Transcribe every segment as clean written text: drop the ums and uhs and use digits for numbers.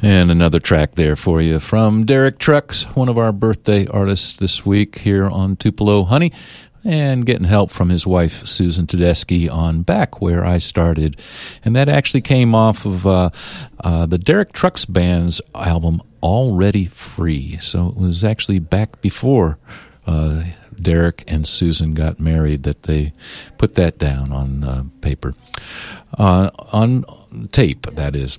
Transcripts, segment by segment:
And another track there for you from Derek Trucks, one of our birthday artists this week here on Tupelo Honey, and getting help from his wife, Susan Tedeschi, on Back Where I Started. And that actually came off of the Derek Trucks Band's album, Already Free. So it was actually back before Derek and Susan got married that they put that down on paper. On tape, that is.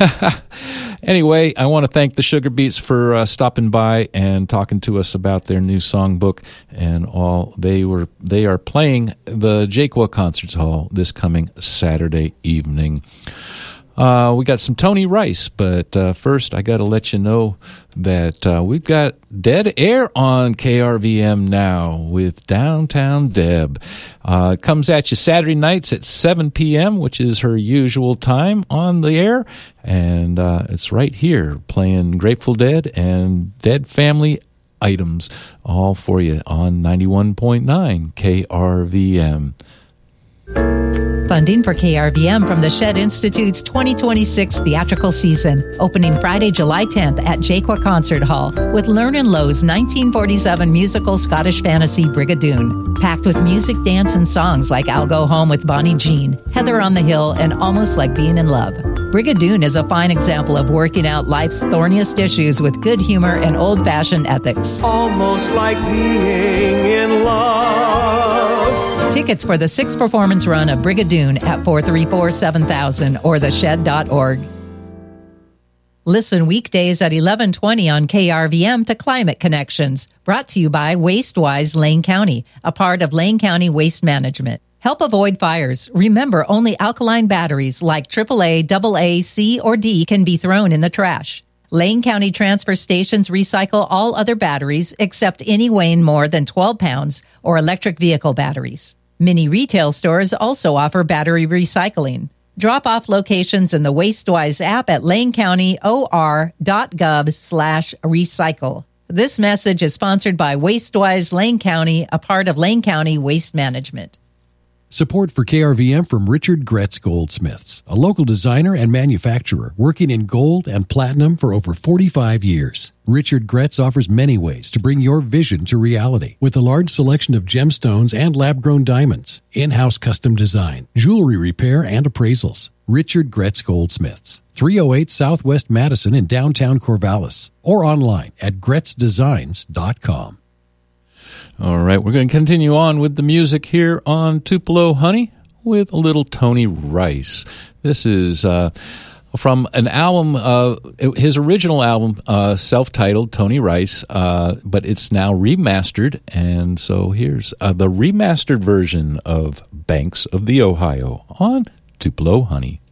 Anyway, I want to thank the Sugar Beats for stopping by and talking to us about their new songbook and all. They are playing the Jaquah Concerts Hall this coming Saturday evening. We got some Tony Rice, but first I got to let you know that we've got Dead Air on KRVM now with Downtown Deb. It comes at you Saturday nights at 7 p.m., which is her usual time on the air, and it's right here playing Grateful Dead and Dead Family items, all for you on 91.9 KRVM. Funding for KRVM from the Shed Institute's 2026 theatrical season, opening Friday, July 10th at Jaquah Concert Hall with Lernan Lowe's 1947 musical Scottish fantasy Brigadoon, packed with music, dance, and songs like I'll Go Home with Bonnie Jean, Heather on the Hill, and Almost Like Being in Love. Brigadoon is a fine example of working out life's thorniest issues with good humor and old-fashioned ethics. Almost like being in love. Tickets for the 6th performance run of Brigadoon at 434-7000 or theshed.org. Listen weekdays at 11:20 on KRVM to Climate Connections, brought to you by WasteWise Lane County, a part of Lane County Waste Management. Help avoid fires. Remember, only alkaline batteries like AAA, AA, C, or D can be thrown in the trash. Lane County transfer stations recycle all other batteries except any weighing more than 12 pounds or electric vehicle batteries. Many retail stores also offer battery recycling. Drop-off locations in the WasteWise app at lanecounty.or.gov/recycle. This message is sponsored by WasteWise Lane County, a part of Lane County Waste Management. Support for KRVM from Richard Gretz Goldsmiths, a local designer and manufacturer working in gold and platinum for over 45 years. Richard Gretz offers many ways to bring your vision to reality with a large selection of gemstones and lab-grown diamonds, in-house custom design, jewelry repair, and appraisals. Richard Gretz Goldsmiths, 308 Southwest Madison in downtown Corvallis, or online at gretzdesigns.com. All right, we're going to continue on with the music here on Tupelo Honey with a little Tony Rice. This is from an album, his original album, self-titled Tony Rice, but it's now remastered. And so here's the remastered version of Banks of the Ohio on Tupelo Honey.